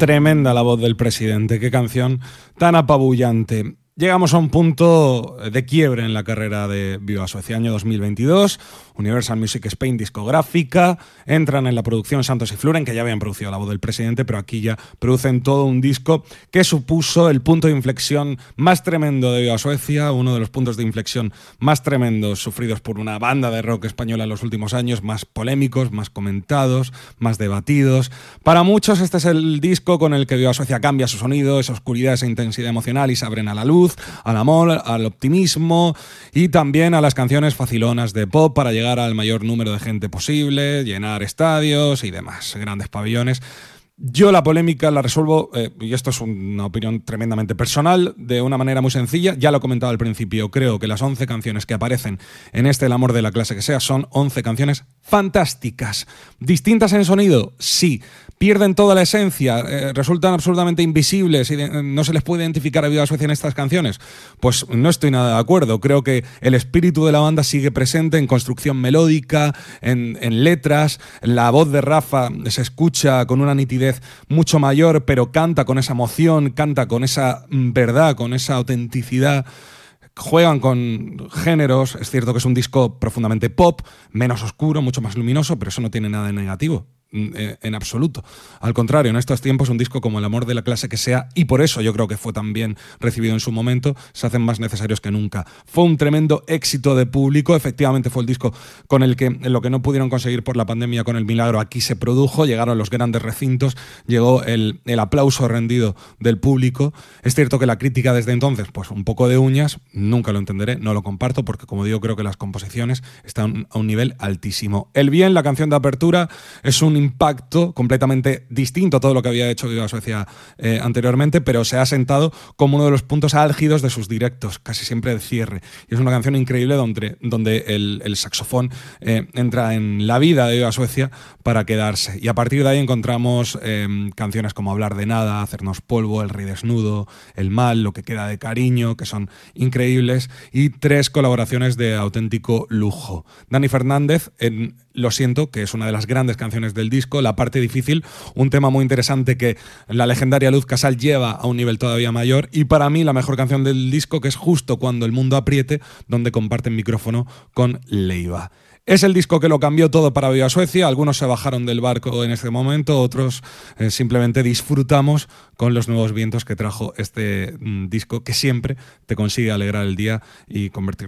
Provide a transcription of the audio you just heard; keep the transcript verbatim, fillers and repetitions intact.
Tremenda la voz del presidente, qué canción tan apabullante. Llegamos a un punto de quiebre en la carrera de Viva Suecia, año dos mil veintidós, Universal Music Spain discográfica, entran en la producción Santos y Fluren, que ya habían producido La voz del presidente, pero aquí ya producen todo un disco que supuso el punto de inflexión más tremendo de Viva Suecia, uno de los puntos de inflexión más tremendos sufridos por una banda de rock española en los últimos años, más polémicos, más comentados, más debatidos. Para muchos este es el disco con el que Viva Suecia cambia su sonido, esa oscuridad, esa intensidad emocional y se abren a la luz, al amor, al optimismo y también a las canciones facilonas de pop para llegar al mayor número de gente posible, llenar estadios y demás, grandes pabellones. Yo la polémica la resuelvo, eh, y esto es una opinión tremendamente personal, de una manera muy sencilla. Ya lo he comentado al principio, creo que las once canciones que aparecen en este El amor de la clase que sea son once canciones fantásticas. ¿Distintas en sonido? Sí. ¿Pierden toda la esencia? Eh, ¿Resultan absolutamente invisibles y de, no se les puede identificar a Viva Suecia en estas canciones? Pues no estoy nada de acuerdo. Creo que el espíritu de la banda sigue presente en construcción melódica, en, en letras. La voz de Rafa se escucha con una nitidez mucho mayor, pero canta con esa emoción, canta con esa verdad, con esa autenticidad. Juegan con géneros. Es cierto que es un disco profundamente pop, menos oscuro, mucho más luminoso, pero eso no tiene nada de negativo. En absoluto. Al contrario, en estos tiempos un disco como El amor de la clase que sea, y por eso yo creo que fue tan bien recibido en su momento, se hacen más necesarios que nunca. Fue un tremendo éxito de público, efectivamente fue el disco con el que lo que no pudieron conseguir por la pandemia con El Milagro aquí se produjo, llegaron los grandes recintos, llegó el, el aplauso rendido del público. Es cierto que la crítica desde entonces, pues un poco de uñas, nunca lo entenderé, no lo comparto, porque como digo, creo que las composiciones están a un nivel altísimo. El Bien, la canción de apertura, es un impacto completamente distinto a todo lo que había hecho Viva Suecia eh, anteriormente, pero se ha sentado como uno de los puntos álgidos de sus directos, casi siempre de cierre. Y es una canción increíble donde, donde el, el saxofón eh, entra en la vida de Viva Suecia para quedarse. Y a partir de ahí encontramos eh, canciones como Hablar de nada, Hacernos polvo, El rey desnudo, El mal, Lo que queda de cariño, que son increíbles, y tres colaboraciones de auténtico lujo. Dani Fernández en Lo siento, que es una de las grandes canciones del disco, La parte difícil, un tema muy interesante que la legendaria Luz Casal lleva a un nivel todavía mayor, y para mí la mejor canción del disco, que es Justo cuando el mundo apriete, donde comparten micrófono con Leiva. Es el disco que lo cambió todo para Viva Suecia. Algunos se bajaron del barco en este momento, otros eh, simplemente disfrutamos con los nuevos vientos que trajo este mm, disco, que siempre te consigue alegrar el día y convertir